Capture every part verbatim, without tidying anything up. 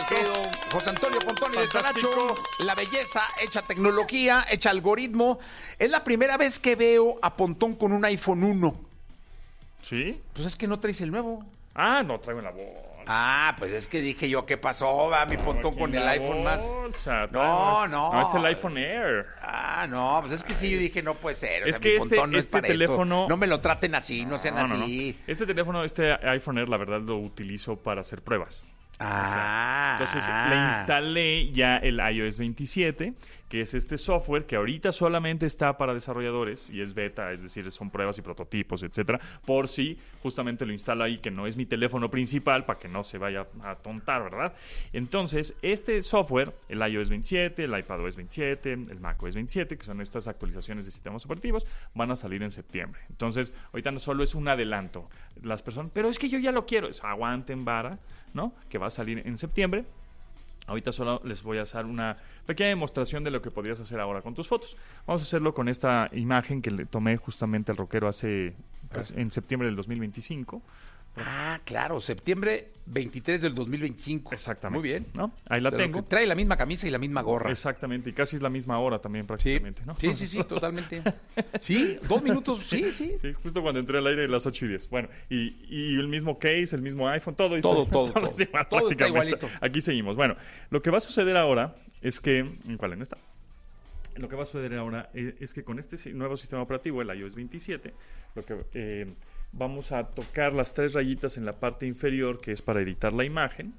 querido José Antonio Pontón y de Tanacho. La belleza hecha tecnología, hecha algoritmo. Es la primera vez que veo a Pontón con un iPhone uno. ¿Sí? Pues es que no traes el nuevo. Ah, no, traigo en la bolsa. Ah, pues es que dije yo, ¿qué pasó? Va mi Pontón con el iPhone más. Bolsa, No, no. No, es el iPhone Air. Ah, no, pues es que sí, yo dije, no puede ser. O Es sea, que mi este- Pontón no es este para teléfono- eso. No me lo traten así, no sean No, no, no. así. Este teléfono, este iPhone Air, la verdad lo utilizo para hacer pruebas. Ah. Entonces le instalé ya el i O S veintisiete, que es este software que ahorita solamente está para desarrolladores y es beta, es decir, son pruebas y prototipos, etcétera. Por si justamente lo instalo ahí, que no es mi teléfono principal, para que no se vaya a tontar, ¿verdad? Entonces, este software, el i O S veintisiete, el iPadOS veintisiete, el macOS veintisiete, que son estas actualizaciones de sistemas operativos, van a salir en septiembre. Entonces, ahorita no solo es un adelanto. Las personas, pero es que yo ya lo quiero. Es, aguanten vara, ¿no? Que va a salir en septiembre. Ahorita solo les voy a hacer una pequeña demostración de lo que podrías hacer ahora con tus fotos. Vamos a hacerlo con esta imagen que le tomé justamente al rockero hace pues, en septiembre del dos mil veinticinco. Ah, claro, septiembre veintitrés del dos mil veinticinco. Exactamente. Muy bien. ¿No? Ahí la Pero tengo. que trae la misma camisa y la misma gorra. Exactamente, y casi es la misma hora también Sí, prácticamente, ¿no? sí, sí, sí, totalmente. Sí, dos minutos, sí, sí. Sí, justo cuando entré al aire a las ocho y diez. Bueno, y, y el mismo case, el mismo iPhone, todo. Todo, todo, todo. es igual, Todo está prácticamente. igualito. Aquí seguimos. Bueno, lo que va a suceder ahora es que... ¿En cuál en esta? Lo que va a suceder ahora es, es que con este si- nuevo sistema operativo, el i O S veintisiete, lo que... Eh, vamos a tocar las tres rayitas en la parte inferior, que es para editar la imagen,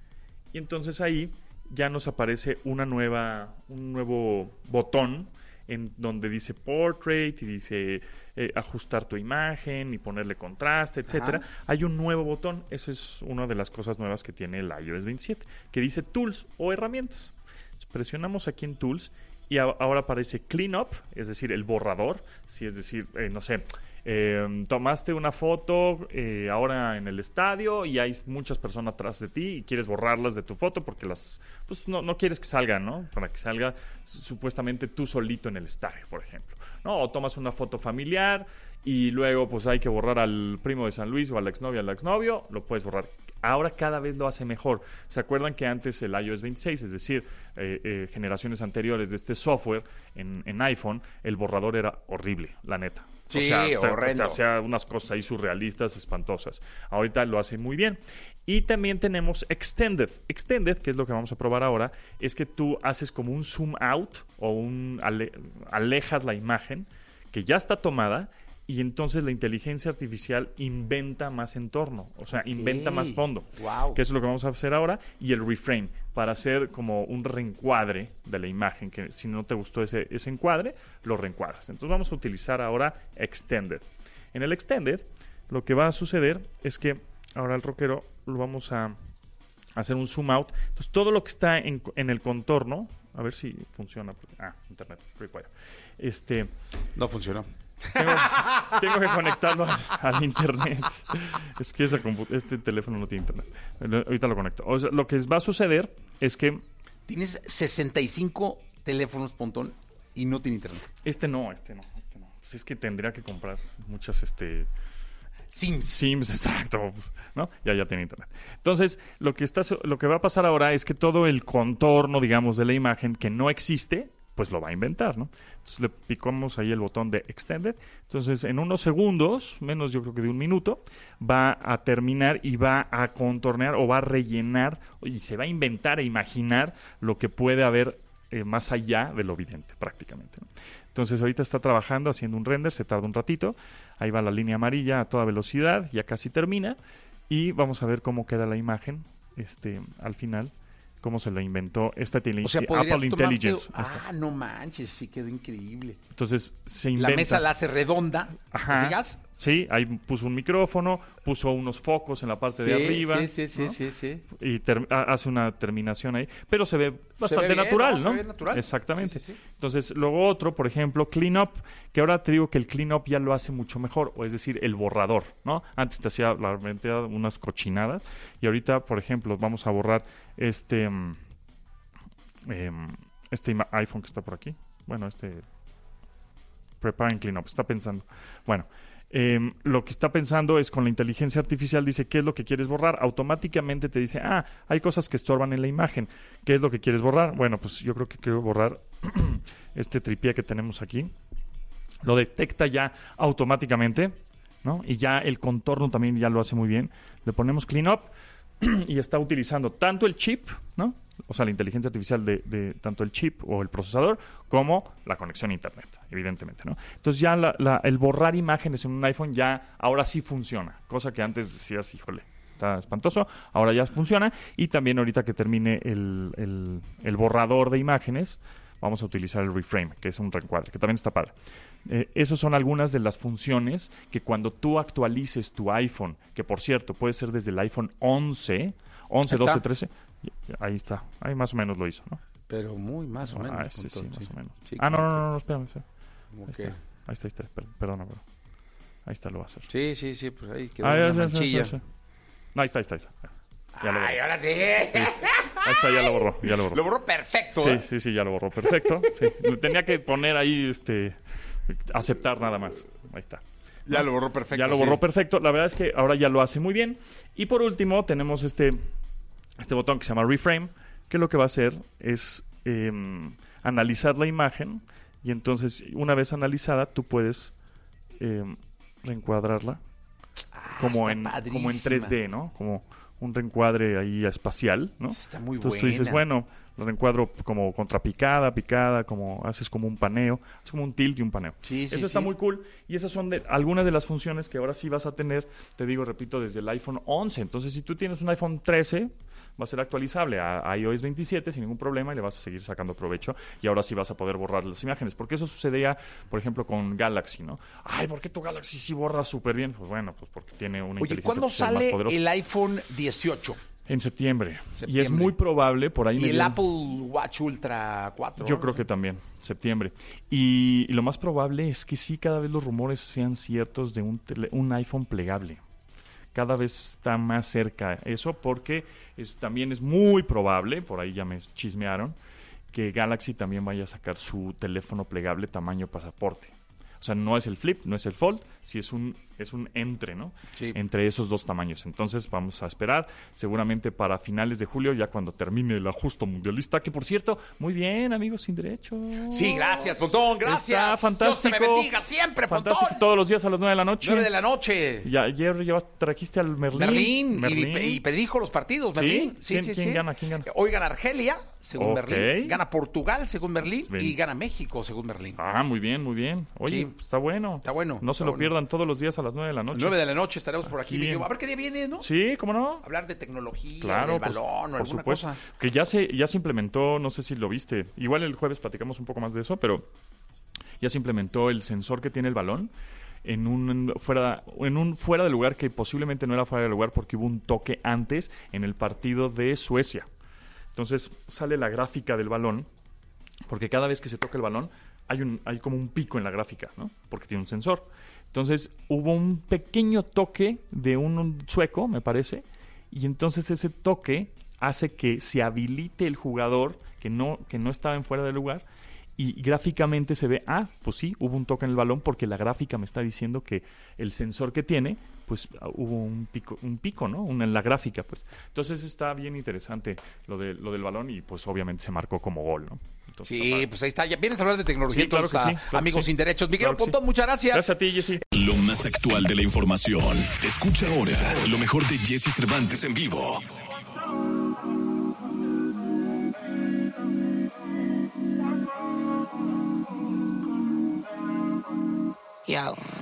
y entonces ahí ya nos aparece una nueva, un nuevo botón en donde dice Portrait y dice eh, ajustar tu imagen y ponerle contraste, etcétera. Ajá. Hay un nuevo botón, eso es una de las cosas nuevas que tiene el i O S veintisiete, que dice Tools o herramientas. Presionamos aquí en Tools y a- ahora aparece Clean Up, es decir, el borrador, si es decir, eh, no sé, eh, tomaste una foto eh, ahora en el estadio y hay muchas personas atrás de ti y quieres borrarlas de tu foto porque las pues no, no quieres que salgan, ¿no? Para que salga supuestamente tú solito en el estadio, por ejemplo, ¿no? O tomas una foto familiar y luego pues hay que borrar al primo de San Luis o al exnovio al exnovio, lo puedes borrar. Ahora cada vez lo hace mejor. ¿Se acuerdan que antes el i O S veintiséis, es decir, eh, eh, generaciones anteriores de este software en, en iPhone, el borrador era horrible, la neta? Sí, o sea, te- horrendo. te hacía unas cosas ahí surrealistas, espantosas. Ahorita lo hace muy bien. Y también tenemos Extended. Extended, que es lo que vamos a probar ahora, es que tú haces como un zoom out o un ale- alejas la imagen que ya está tomada y entonces la inteligencia artificial inventa más entorno, o sea, inventa más fondo. Wow. Que eso es lo que vamos a hacer ahora. Y el reframe, para hacer como un reencuadre de la imagen, que si no te gustó ese, ese encuadre, lo reencuadras. Entonces vamos a utilizar ahora Extended. En el Extended, lo que va a suceder es que ahora el rockero lo vamos a hacer un zoom out. Entonces todo lo que está en, en el contorno, a ver si funciona. Ah, internet, require. Este... No funcionó. Tengo, tengo que conectarlo al, al internet. Es que esa compu- este teléfono no tiene internet. Lo- Ahorita lo conecto. O sea, lo que va a suceder es que Tienes sesenta y cinco teléfonos, Pontón, y no tiene internet. este no, este no, este no. Pues es que tendría que comprar muchas este Sims. Sims, exacto, pues, ¿no? Ya ya tiene internet. Entonces, lo que está su- lo que va a pasar ahora es que todo el contorno, digamos, de la imagen que no existe, pues lo va a inventar, ¿no? Entonces le picamos ahí el botón de Extended. Entonces, en unos segundos, menos yo creo que de un minuto, va a terminar y va a contornear o va a rellenar y se va a inventar e imaginar lo que puede haber eh, más allá de lo evidente, prácticamente, ¿no? Entonces, ahorita está trabajando, haciendo un render, se tarda un ratito. Ahí va la línea amarilla a toda velocidad, ya casi termina. Y vamos a ver cómo queda la imagen este, al final. Cómo se la inventó esta tele- O sea, podrías Apple tomarte- Intelligence. Esta. Ah, no manches, sí quedó increíble. Entonces se inventa. La mesa la hace redonda. Ajá. ¿Digas? Sí, ahí puso un micrófono, puso unos focos en la parte de Sí, arriba. sí, sí, sí, ¿no? sí, sí. Y ter- ha- hace una terminación ahí, pero se ve bastante bien, natural, ¿no? ¿no? Se ve natural. Exactamente. Sí, sí, sí. Entonces, luego otro, por ejemplo, Clean Up, que ahora te digo que el Clean Up ya lo hace mucho mejor, o es decir, el borrador, ¿no? Antes te hacía realmente unas cochinadas, y ahorita, por ejemplo, vamos a borrar este, mm, em, este ima- iPhone que está por aquí. Bueno, este Preparing Clean Up, está pensando. Bueno, Eh, lo que está pensando es con la inteligencia artificial, dice, ¿qué es lo que quieres borrar? Automáticamente te dice, ah, hay cosas que estorban en la imagen. ¿Qué es lo que quieres borrar? Bueno, pues yo creo que quiero borrar este tripié que tenemos aquí. Lo detecta ya automáticamente, ¿no? Y ya el contorno también ya lo hace muy bien. Le ponemos clean up y está utilizando tanto el chip, ¿no? O sea, la inteligencia artificial de, de tanto el chip o el procesador como la conexión a internet, evidentemente, ¿no? Entonces ya la, la, el borrar imágenes en un iPhone ya ahora sí funciona, cosa que antes decías, híjole, está espantoso, ahora ya funciona. Y también ahorita que termine el, el, el borrador de imágenes, vamos a utilizar el reframe, que es un reencuadre, que también está padre. Eh, esas son algunas de las funciones que cuando tú actualices tu iPhone, que por cierto puede ser desde el iPhone once, once, doce, trece, ahí está, ahí más o menos lo hizo, ¿no? Pero muy más o menos. Ah, sí, sí, más sí. o menos. Sí, ah, no, no, que... no, no, espérame, espérame. Ahí Okay. está, ahí está, ahí está, per- perdona, bro. Ahí está, lo va a hacer. Sí, sí, sí, pues ahí quedó Ah, una ya, ya, manchilla. ya, ya, ya. No, ahí está, ahí está, ahí está. Ya lo borró. Ay, ahora sí. Sí. Ahí está, ya lo borró, ya lo borró. Lo borró perfecto, Sí, ¿eh? sí, sí, ya lo borró, perfecto. Sí. Tenía que poner ahí, este, aceptar nada más. Ahí está. Ya lo borró perfecto. Ya lo sí. borró perfecto. La verdad es que ahora ya lo hace muy bien. Y por último tenemos este, este botón que se llama Reframe, que lo que va a hacer es eh, analizar la imagen y entonces una vez analizada tú puedes eh, reencuadrarla Ah, como, está en, como en padrísima. tres D, ¿no? Como un reencuadre ahí espacial, ¿no? Está muy Entonces buena. tú dices, bueno, lo reencuadro como contrapicada, picada, como haces como un paneo, es como un tilt y un paneo. Sí, sí, Eso está sí. muy cool y esas son de, algunas de las funciones que ahora sí vas a tener, te digo, repito, desde el iPhone once. Entonces, si tú tienes un iPhone trece, va a ser actualizable a, a iOS veintisiete sin ningún problema y le vas a seguir sacando provecho y ahora sí vas a poder borrar las imágenes. Porque eso sucedía, por ejemplo, con Galaxy, ¿no? Ay, ¿por qué tu Galaxy sí borra súper bien? Pues bueno, pues porque tiene una Oye, inteligencia ¿cuándo artificial más sale poderosa. el iPhone dieciocho? En septiembre. Septiembre. Y es muy probable, por ahí ¿Y me el dieron- Apple Watch Ultra cuatro? Yo creo que también, septiembre. Y, y lo más probable es que sí, cada vez los rumores sean ciertos de un, tele- un iPhone plegable. Cada vez está más cerca eso porque es, también es muy probable, por ahí ya me chismearon, que Galaxy también vaya a sacar su teléfono plegable tamaño pasaporte. O sea, no es el Flip, no es el Fold, sí es un, es un entre, ¿no? Sí. Entre esos dos tamaños. Entonces vamos a esperar seguramente para finales de julio, ya cuando termine el ajuste mundialista, que por cierto, muy bien, amigos sin derecho. Sí, gracias, Pontón, gracias. Está fantástico. Dios te me bendiga siempre, Fantástico, Pontón. todos los días a las nueve de la noche. nueve de la noche. Y ayer llevas, trajiste al Merlín. Merlín, Merlín. Y, y predijo los partidos, Merlín. ¿Sí? ¿Quién- quién gana? ¿Quién gana? Hoy gana Argelia, según Ok. Merlín. Gana Portugal, según Merlín. Ven. Y gana México, según Merlín. Ah, muy bien, muy bien. Oye, Sí. está bueno. Está bueno, No se está lo bueno. pierdan todos los días a las nueve de la noche. nueve de la noche estaremos por aquí. Aquí mi en- tío. A ver qué día viene, ¿no? Sí, ¿cómo no? Hablar de tecnología, Claro, del pues, balón o por alguna supuesto. cosa. Que ya se, ya se implementó, no sé si lo viste. Igual el jueves platicamos un poco más de eso, pero ya se implementó el sensor que tiene el balón en un fuera, en un fuera de lugar que posiblemente no era fuera de lugar porque hubo un toque antes en el partido de Suecia. Entonces sale la gráfica del balón, porque cada vez que se toca el balón hay un, hay como un pico en la gráfica, ¿no? Porque tiene un sensor. Entonces hubo un pequeño toque de un, un sueco, me parece, y entonces ese toque hace que se habilite el jugador que no, que no estaba en fuera de lugar y gráficamente se ve, ah, pues sí, hubo un toque en el balón porque la gráfica me está diciendo que el sensor que tiene, pues hubo un pico, un pico, ¿no? Una, en la gráfica, pues. Entonces está bien interesante lo, de, lo del balón y pues obviamente se marcó como gol, ¿no? Entonces, está Sí, padre. pues ahí está. Ya vienes a hablar de tecnología, Sí, claro entonces, que a sí, claro que amigos sí. sin derechos. Miguel Claro que sí. Pontón, muchas gracias. Gracias a ti, Jessy. Lo más actual de la información. Escucha ahora lo mejor de Jesse Cervantes en vivo. Yo.